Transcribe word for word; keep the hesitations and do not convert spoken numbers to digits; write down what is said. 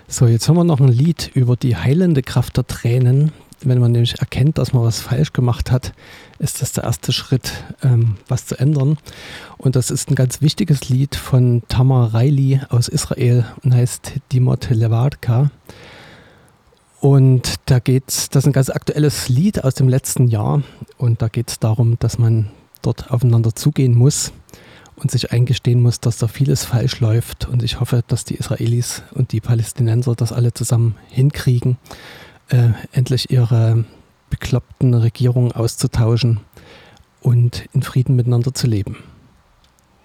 So, jetzt haben wir noch ein Lied über die heilende Kraft der Tränen. Wenn man nämlich erkennt, dass man was falsch gemacht hat, ist das der erste Schritt, ähm, was zu ändern. Und das ist ein ganz wichtiges Lied von Tamar Riley aus Israel und heißt Dimot Levadka. Und da geht's, das ist ein ganz aktuelles Lied aus dem letzten Jahr. Und da geht es darum, dass man dort aufeinander zugehen muss und sich eingestehen muss, dass da vieles falsch läuft. Und ich hoffe, dass die Israelis und die Palästinenser das alle zusammen hinkriegen, äh, endlich ihre bekloppten Regierungen auszutauschen und in Frieden miteinander zu leben.